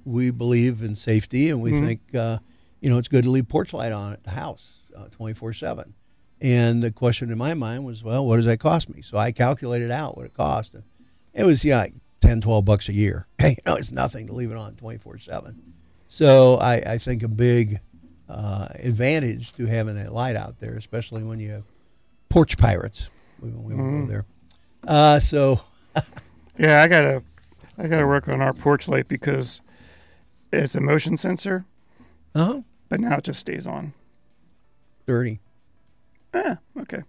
we believe in safety, and we think, it's good to leave porch light on at the house 24/7. And the question in my mind was, well, what does that cost me? So I calculated out what it cost. And it was, like $10, $12 a year. Hey, it's nothing to leave it on 24/7. So I think a big advantage to having that light out there, especially when you have porch pirates. We won't go there. Yeah, I gotta work on our porch light because it's a motion sensor. But now it just stays on. Dirty. Okay.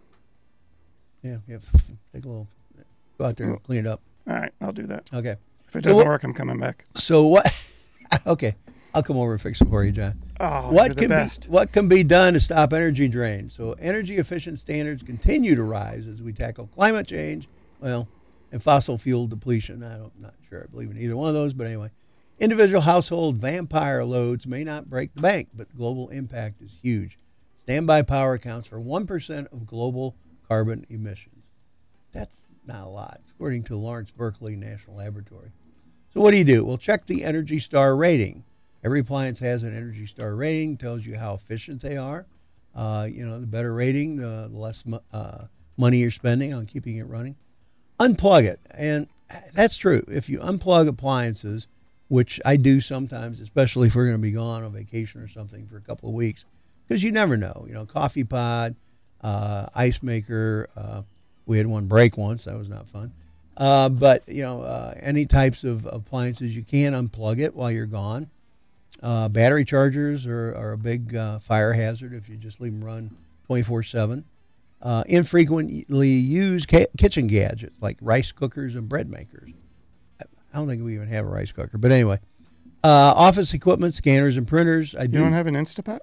Yeah, you have to take a little, go out there and clean it up. All right, I'll do that. Okay. If it doesn't work, I'm coming back. So what? Okay, I'll come over and fix it for you, John. Oh, you're the best. What can be done to stop energy drain? So energy efficient standards continue to rise as we tackle climate change, and fossil fuel depletion. I'm not sure I believe in either one of those, but anyway. Individual household vampire loads may not break the bank, but the global impact is huge. Standby power accounts for 1% of global carbon emissions. That's not a lot, according to Lawrence Berkeley National Laboratory. So what do? Well, check the Energy Star rating. Every appliance has an Energy Star rating, tells you how efficient they are. The better rating, the less money you're spending on keeping it running. Unplug it. And that's true. If you unplug appliances, which I do sometimes, especially if we're going to be gone on vacation or something for a couple of weeks, because you never know. Coffee pod, ice maker. We had one break once. That was not fun. But any types of appliances, you can unplug it while you're gone. Battery chargers are a big fire hazard if you just leave them run 24/7. Infrequently used kitchen gadgets like rice cookers and bread makers. I don't think we even have a rice cooker. But anyway, office equipment, scanners, and printers. You don't have an Instapot?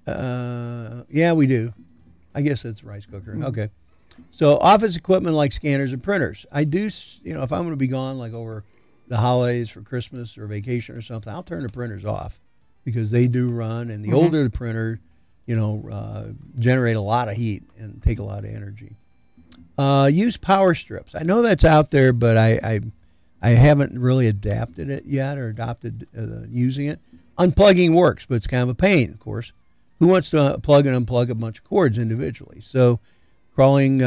Yeah, we do. I guess it's a rice cooker. Okay. So office equipment like scanners and printers. I do, if I'm going to be gone like over the holidays for Christmas or vacation or something, I'll turn the printers off because they do run. And the older the printer, generate a lot of heat and take a lot of energy. Use power strips. I know that's out there, but I haven't really adapted it yet or adopted using it. Unplugging works, but it's kind of a pain, of course. Who wants to plug and unplug a bunch of cords individually? So getting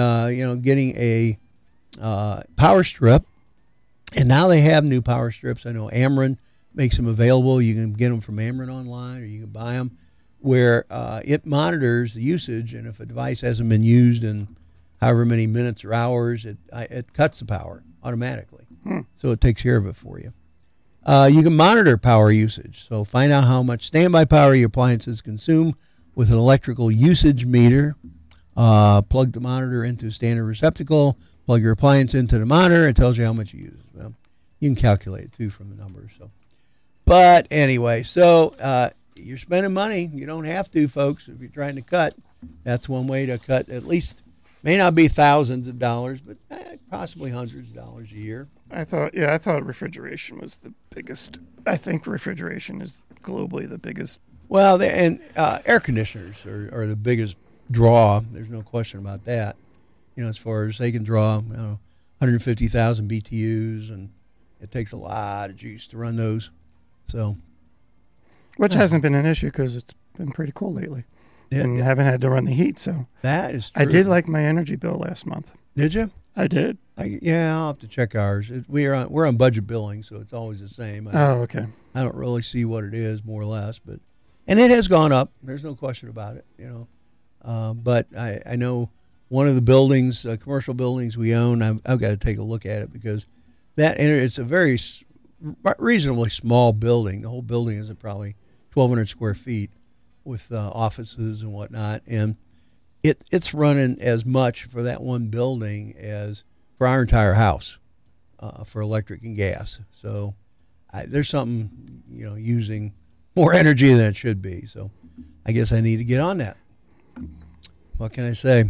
a power strip, and now they have new power strips. I know Ameren makes them available. You can get them from Ameren online, or you can buy them, where it monitors the usage, and if a device hasn't been used in however many minutes or hours, it cuts the power automatically. So it takes care of it for you. You can monitor power usage. So find out how much standby power your appliances consume with an electrical usage meter. Plug the monitor into a standard receptacle. Plug your appliance into the monitor. It tells you how much you use. Well, you can calculate it, too, from the numbers. But anyway, you're spending money. You don't have to, folks, if you're trying to cut. That's one way to cut. At least, may not be thousands of dollars, but possibly hundreds of dollars a year. I thought refrigeration was the biggest. I think refrigeration is globally the biggest. Well, air conditioners are the biggest draw. There's no question about that. As far as they can draw 150,000 BTUs, and it takes a lot of juice to run those. So, which hasn't been an issue because it's been pretty cool lately, and haven't had to run the heat. So that is true. I did like my energy bill last month. Did you? I did. I'll have to check ours. We're on budget billing, so it's always the same. Okay. I don't really see what it is, more or less, and it has gone up. There's no question about it, But I know one of the buildings, commercial buildings we own, I've got to take a look at it because it's a very reasonably small building. The whole building is probably 1,200 square feet with offices and whatnot, and it's running as much for that one building as for our entire house for electric and gas. So there's something, using more energy than it should be. So I guess I need to get on that. What can I say?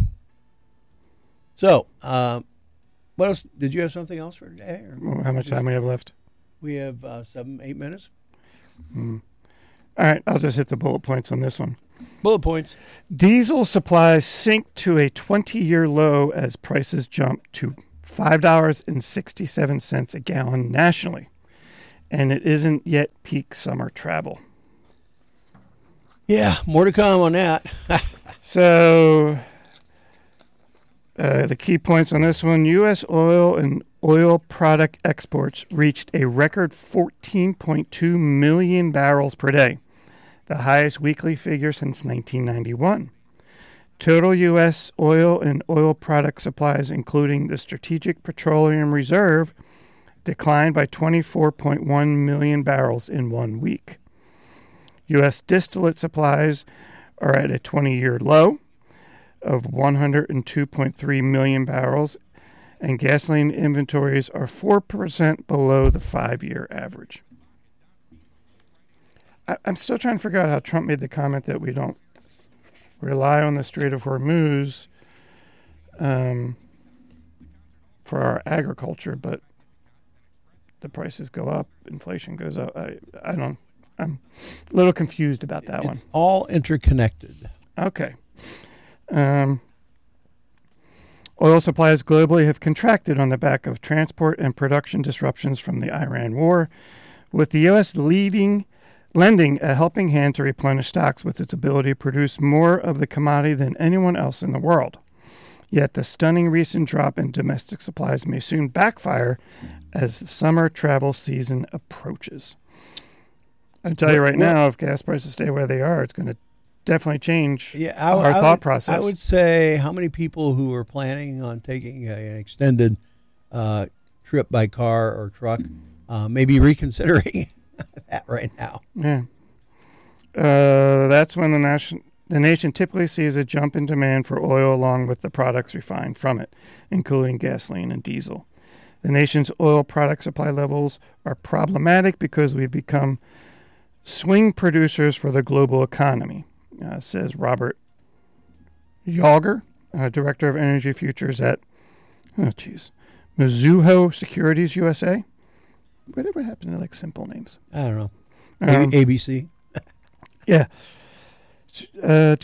So what else? Did you have something else for today? Or how much time we have left? We have 7-8 minutes. All right, I'll just hit the bullet points on this one. Bullet points. Diesel supplies sink to a 20-year low as prices jump to $5.67 a gallon nationally. and it isn't yet peak summer travel. Yeah, more to come on that. So, the key points on this one, U.S. oil and oil product exports reached a record 14.2 million barrels per day, the highest weekly figure since 1991. Total U.S. oil and oil product supplies, including the Strategic Petroleum Reserve, declined by 24.1 million barrels in 1 week. U.S. distillate supplies are at a 20-year low of 102.3 million barrels, and gasoline inventories are 4% below the 5-year average. I'm still trying to figure out how Trump made the comment that we don't rely on the Strait of Hormuz for our agriculture, but the prices go up, inflation goes up. I'm a little confused about that one. All interconnected. Okay. Oil supplies globally have contracted on the back of transport and production disruptions from the Iran war, with the U.S. lending a helping hand to replenish stocks with its ability to produce more of the commodity than anyone else in the world. Yet the stunning recent drop in domestic supplies may soon backfire as the summer travel season approaches. I tell you right now, if gas prices stay where they are, it's going to definitely change our thought process. I would say how many people who are planning on taking an extended trip by car or truck may be reconsidering that right now. Yeah. That's when the nation typically sees a jump in demand for oil along with the products refined from it, including gasoline and diesel. The nation's oil product supply levels are problematic because we've become swing producers for the global economy, says Robert Yauger, Director of Energy Futures at, Mizuho Securities USA. Whatever happened to like simple names? I don't know. ABC? Yeah. The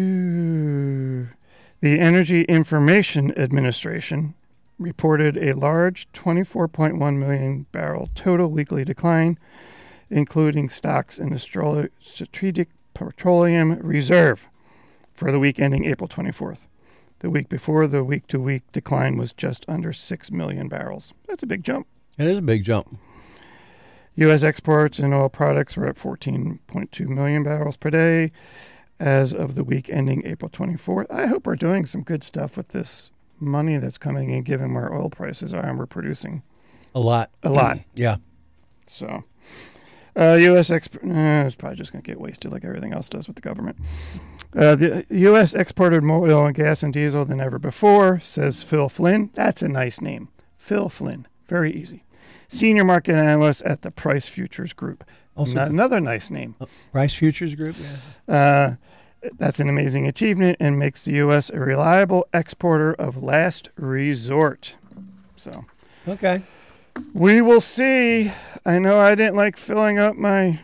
Energy Information Administration reported a large 24.1 million barrel total weekly decline, including stocks in the Strategic Petroleum Reserve for the week ending April 24th. The week before, the week-to-week decline was just under 6 million barrels. That's a big jump. It is a big jump. U.S. exports and oil products were at 14.2 million barrels per day as of the week ending April 24th. I hope we're doing some good stuff with this money that's coming in, given where oil prices are, and we're producing a lot. Yeah. So, U.S. it's probably just going to get wasted like everything else does with the government. The U.S. exported more oil and gas and diesel than ever before, says Phil Flynn. That's a nice name. Phil Flynn. Very easy. Senior market analyst at the Price Futures Group. Also, another nice name. Price Futures Group, yeah. That's an amazing achievement and makes the U.S. a reliable exporter of last resort. So, okay. We will see. I know I didn't like filling up my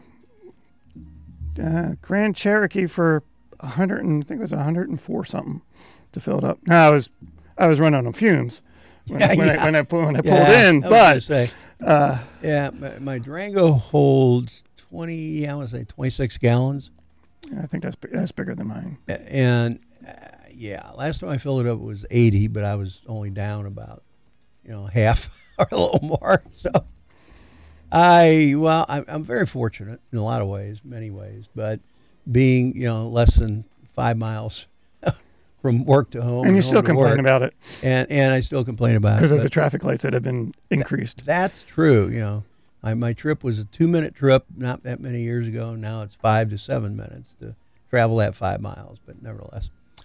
Grand Cherokee for 104 something to fill it up. Now I was running on fumes when I pulled in, but my Durango holds 26 gallons. I think that's bigger than mine. And last time I filled it up it was 80, but I was only down about half or a little more. So I'm very fortunate in a lot of ways, many ways, but being less than 5 miles from work to home, and you still complain about it, and I still complain about it because of the traffic lights that have been increased. That's true. My trip was a 2-minute trip not that many years ago. Now it's 5 to 7 minutes to travel that 5 miles, but nevertheless,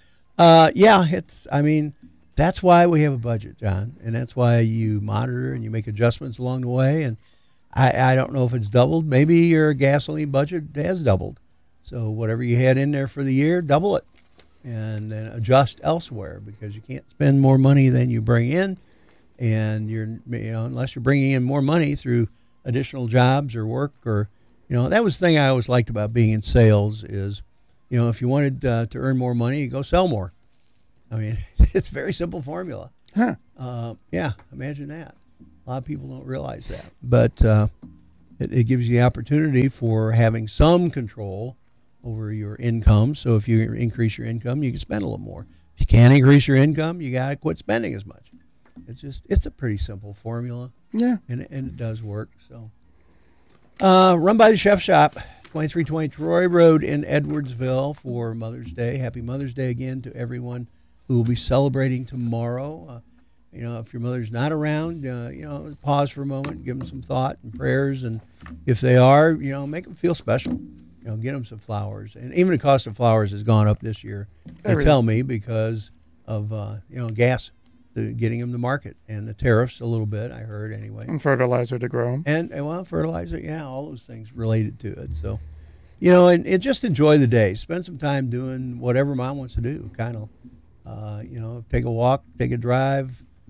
that's why we have a budget, John, and that's why you monitor and you make adjustments along the way. And I don't know if it's doubled. Maybe your gasoline budget has doubled. So whatever you had in there for the year, double it, and then adjust elsewhere, because you can't spend more money than you bring in, and unless you're bringing in more money through additional jobs or work, or that was the thing I always liked about being in sales is, if you wanted to earn more money, you go sell more. I mean, it's a very simple formula. Huh. Imagine that. A lot of people don't realize that, but it gives you the opportunity for having some control over your income. So if you increase your income, you can spend a little more. If you can't increase your income, you got to quit spending as much. It's a pretty simple formula. Yeah. And it does work. So, run by the Chef Shop, 2320 Troy Road in Edwardsville for Mother's Day. Happy Mother's Day again to everyone who will be celebrating tomorrow. If your mother's not around, pause for a moment, give them some thought and prayers. And if they are, make them feel special. Get them some flowers. And even the cost of flowers has gone up this year, they tell me, because of, gas, getting them to market. And the tariffs a little bit, I heard anyway. And fertilizer to grow them. And fertilizer, all those things related to it. So, and just enjoy the day. Spend some time doing whatever Mom wants to do, kind of. Take a walk, take a drive,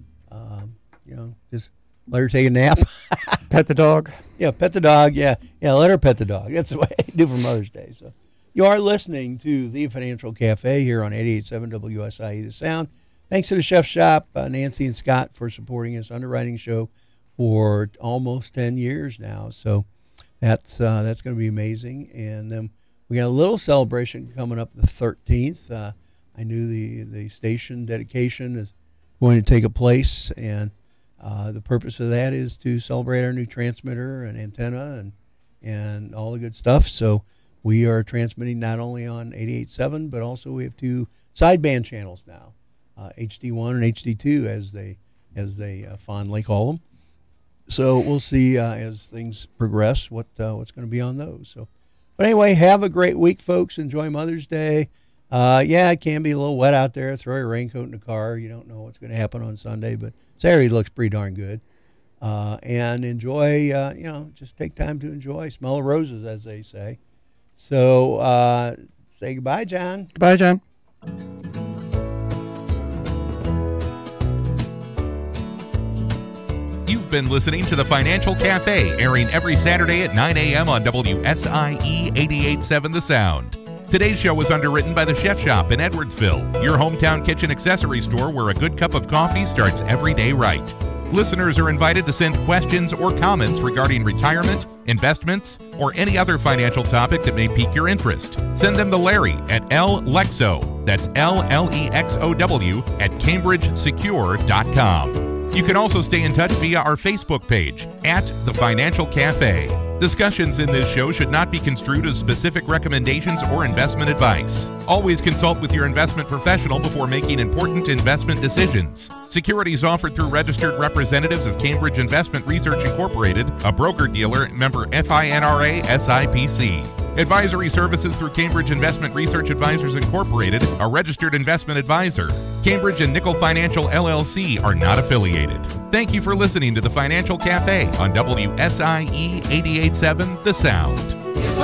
just let her take a nap. Pet the dog. Yeah, pet the dog. Yeah, let her pet the dog. That's the way I do for Mother's Day. So you are listening to the Financial Cafe here on 88.7 WSIE The Sound. Thanks to the Chef Shop, Nancy and Scott, for supporting this underwriting show for almost 10 years now. So that's going to be amazing. And then we got a little celebration coming up the 13th. I knew the station dedication is going to take place, and the purpose of that is to celebrate our new transmitter and antenna and all the good stuff. So we are transmitting not only on 88.7, but also we have two sideband channels now, HD1 and HD2, as they fondly call them. So we'll see as things progress what's going to be on those. So, but anyway, have a great week, folks. Enjoy Mother's Day. It can be a little wet out there. Throw your raincoat in the car. You don't know what's going to happen on Sunday, but Saturday looks pretty darn good. And enjoy, just take time to enjoy. Smell the roses, as they say. So say goodbye, John. Goodbye, John. You've been listening to the Financial Cafe, airing every Saturday at 9 a.m. on WSIE 88.7 The Sound. Today's show was underwritten by the Chef Shop in Edwardsville, your hometown kitchen accessory store where a good cup of coffee starts every day right. Listeners are invited to send questions or comments regarding retirement, investments, or any other financial topic that may pique your interest. Send them to Larry at LLEXOW, that's LLEXOW, at CambridgeSecure.com. You can also stay in touch via our Facebook page, at The Financial Cafe. Discussions in this show should not be construed as specific recommendations or investment advice. Always consult with your investment professional before making important investment decisions. Securities offered through registered representatives of Cambridge Investment Research Incorporated, a broker-dealer, member FINRA SIPC. Advisory services through Cambridge Investment Research Advisors Incorporated, a registered investment advisor. Cambridge and Nickel Financial LLC are not affiliated. Thank you for listening to the Financial Cafe on WSIE 88.7 The Sound.